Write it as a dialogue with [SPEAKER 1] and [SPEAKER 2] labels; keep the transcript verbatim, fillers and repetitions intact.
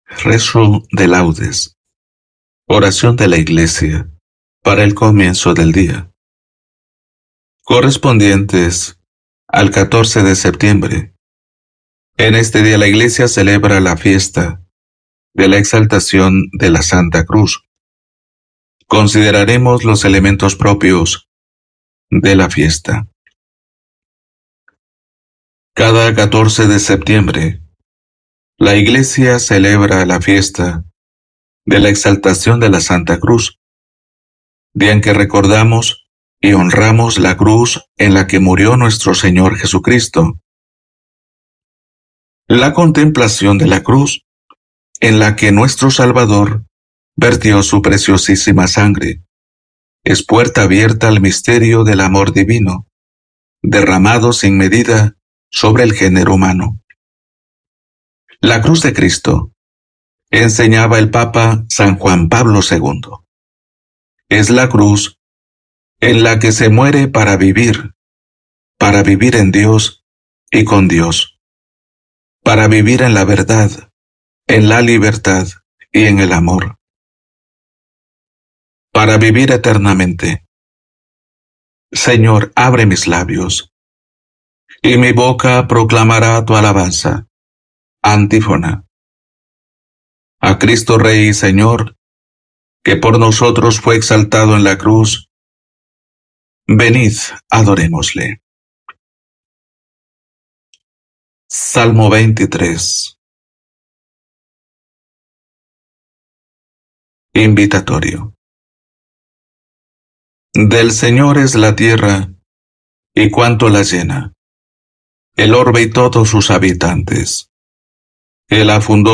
[SPEAKER 1] Rezo de laudes. Oración de la Iglesia para el comienzo del día. Correspondientes al catorce de septiembre. En este día la Iglesia celebra la fiesta de la exaltación de la Santa Cruz. Consideraremos los elementos propios de la fiesta. Cada catorce de septiembre, la Iglesia celebra la fiesta de la exaltación de la Santa Cruz, día en que recordamos y honramos la cruz en la que murió nuestro Señor Jesucristo. La contemplación de la cruz en la que nuestro Salvador vertió su preciosísima sangre es puerta abierta al misterio del amor divino, derramado sin medida sobre el género humano. La cruz de Cristo, enseñaba el Papa San Juan Pablo segundo, es la cruz en la que se muere para vivir, para vivir en Dios y con Dios, para vivir en la verdad, en la libertad y en el amor, para vivir eternamente. Señor, abre mis labios, y mi boca proclamará tu alabanza. Antífona. A Cristo Rey y Señor, que por nosotros fue exaltado en la cruz, venid, adorémosle. Salmo veintitrés. Invitatorio. Del Señor es la tierra, y cuanto la llena, el orbe y todos sus habitantes. Él la fundó